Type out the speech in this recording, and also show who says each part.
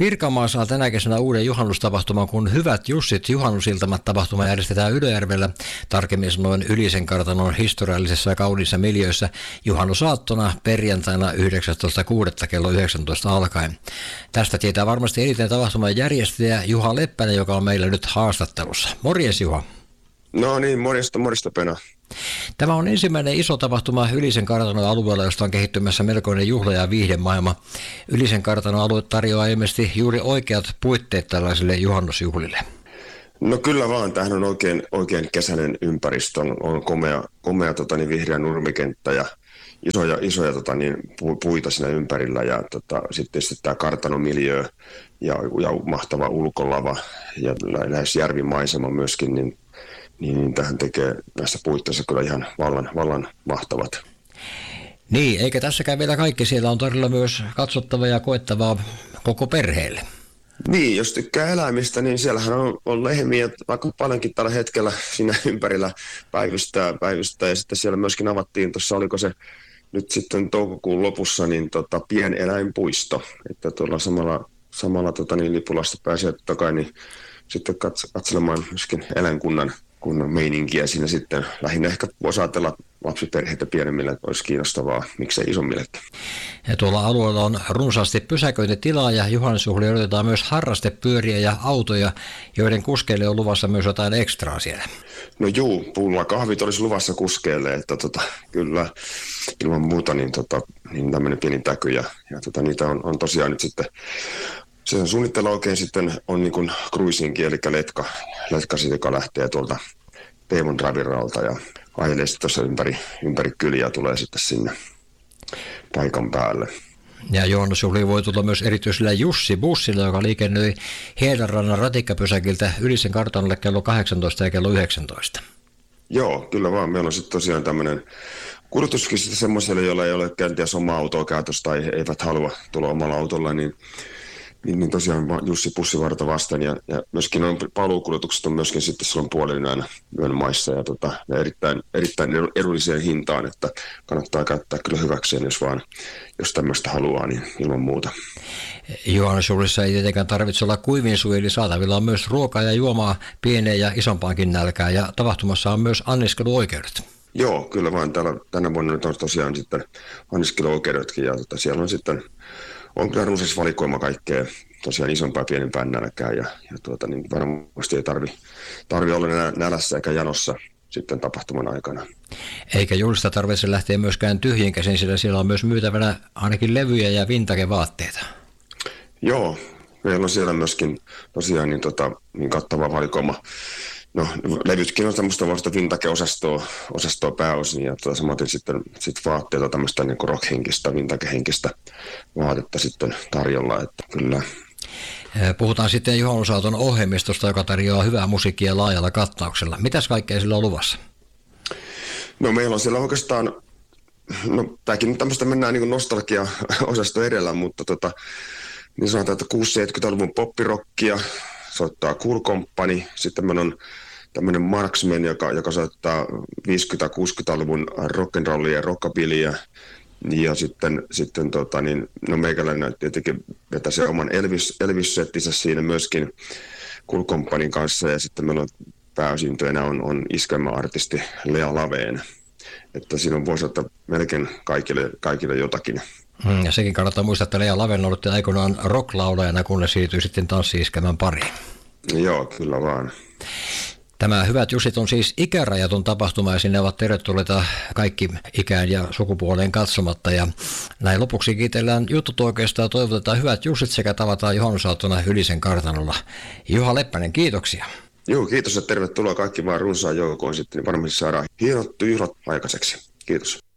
Speaker 1: Pirkanmaa saa tänä kesänä uuden juhannustapahtuman, kun Hyvät Jussit juhannusiltamat tapahtuma järjestetään Ylöjärvellä, tarkemmin sanoen Ylisen kartanon historiallisessa ja kauniissa miljöissä juhannusaattona perjantaina 19.6. kello 19 alkaen. Tästä tietää varmasti eniten tapahtuman järjestäjä Juha Leppänen, joka on meillä nyt haastattelussa. Morjes Juha.
Speaker 2: No niin, morjesta Pena.
Speaker 1: Tämä on ensimmäinen iso tapahtuma Ylisen kartanon alueella, josta on kehittymässä melkoinen juhla- ja viihdemaailma. Ylisen kartanon alue tarjoaa ilmeisesti juuri oikeat puitteet tällaisille juhannusjuhlille.
Speaker 2: No kyllä vaan, tämähän on oikein kesäinen ympäristö, on komea vihreä nurmikenttä ja isoja puita siinä ympärillä ja sitten tämä kartanomiljö ja mahtava ulkolava ja lähes järvimaisema myöskin, niin tähän tekee näissä puitteissa kyllä ihan vallan mahtavat.
Speaker 1: Niin, eikä tässäkään vielä kaikki. Siellä on tarjolla myös katsottavaa ja koettavaa koko perheelle.
Speaker 2: Niin, jos tykkää eläimistä, niin siellähän on lehmiä aika paljonkin tällä hetkellä siinä ympärillä päivystää. Ja sitten siellä myöskin avattiin tuossa, oliko se nyt sitten toukokuun lopussa, niin pieneläinpuisto. Että tuolla samalla Lipulasta pääsee totta kai niin sitten katselemaan myöskin eläinkunnan meininkiä siinä sitten. Lähinnä ehkä voisi ajatella lapsiperheitä pienemmille, että olisi kiinnostavaa, miksei isommillekin.
Speaker 1: Ja tuolla alueella on runsaasti pysäköintitilaa ja juhannusjuhlia odotetaan myös harrastepyöriä ja autoja, joiden kuskeille on luvassa myös jotain ekstraa siellä.
Speaker 2: No juu, pullakahvit olisi luvassa kuskeille, että kyllä ilman muuta niin tämmöinen pieni täky ja niitä on tosiaan nyt sitten. Se suunnittelu oikein sitten on niin kuin cruisingi, eli letka joka lähtee tuolta Teemon Raviralta ja ajelee sitten tuossa ympäri kyliä tulee sitten sinne paikan päälle.
Speaker 1: Ja juhannusjuhliin voi tulla myös erityisellä Jussi-bussilla, joka liikennöi Hiedanrannan ratikkapysäkiltä Ylisen kartanolle kello 18 ja kello 19.
Speaker 2: Joo, kyllä vaan. Meillä on sitten tosiaan tämmöinen kuljetuskin sitten semmoiselle, joilla ei ole kenties omaa autoa käytössä tai eivät halua tulla omalla autolla, niin tosiaan Jussi bussivarta vastaan ja myöskin on paluukuljetukset on myöskin sitten silloin puolin yön maissa ja erittäin edulliseen hintaan, että kannattaa käyttää kyllä hyväkseen, jos tämmöistä haluaa, niin ilman muuta.
Speaker 1: Juhannusjuhlissa ei tietenkään tarvitse olla kuivinsuu, eli saatavilla on myös ruokaa ja juomaa pieneen ja isompaankin nälkään ja tapahtumassa on myös anniskeluoikeudet.
Speaker 2: Joo, kyllä vaan tänä vuonna nyt on tosiaan sitten anniskeluoikeudetkin ja siellä on sitten on kyllä runsas valikoima kaikkea tosiaan isompaa ja pienempää nälkää ja niin varmasti ei tarvi olla nälässä eikä janossa sitten tapahtuman aikana.
Speaker 1: Eikä juhlista tarvitse lähteä myöskään tyhjin käsin, sillä siellä on myös myytävänä ainakin levyjä ja vintage-vaatteita. Joo,
Speaker 2: meillä on siellä myöskin tosiaan niin kattava valikoima. No, levytkin on tämmöistä vasta vintage-osastoa pääosin ja samaten sitten vaatteita tämmöistä niin rock-henkistä, vintage-henkistä vaatetta sitten tarjolla, että kyllä.
Speaker 1: Puhutaan sitten juhannusaaton ohjelmistosta, joka tarjoaa hyvää musiikkia laajalla kattauksella. Mitäs kaikkea sillä on luvassa?
Speaker 2: No meillä on siellä oikeastaan, no tämäkin nyt tämmöistä mennään niin nostalgia-osasto edellä, mutta niin sanotaan, että 60-70-luvun poppirockia soittaa Cool Company, sitten meillä on tämmöinen Marksman, joka soittaa 50-60-luvun rock'n'rollia ja rockabillyä, ja sitten meikäläinen tietenkin vetää se oman Elvis-settinsä siinä myöskin Cool Companyn kanssa, ja sitten meillä on pääesiintyjänä on iskelmäartisti Lea Laveen, että siinä voisi ottaa melkein kaikille jotakin.
Speaker 1: Ja sekin kannattaa muistaa, että Lea Laven ollut aikoinaan rocklaulajana, kunnes siirtyi sitten tanssi-iskelmän pariin.
Speaker 2: Joo, kyllä vaan.
Speaker 1: Tämä Hyvät Jussit on siis ikärajaton tapahtuma ja sinne ovat tervetulleita kaikki ikään ja sukupuoleen katsomatta. Ja näin lopuksi kiitellään juttutuokeesta ja toivotetaan Hyvät Jussit sekä tavataan juhannusaattona Ylisen kartanolla. Juha Leppänen, kiitoksia.
Speaker 2: Joo, kiitos ja tervetuloa kaikki vaan runsaan joukkoon sitten, niin varmasti saadaan hienot juhlat aikaiseksi. Kiitos.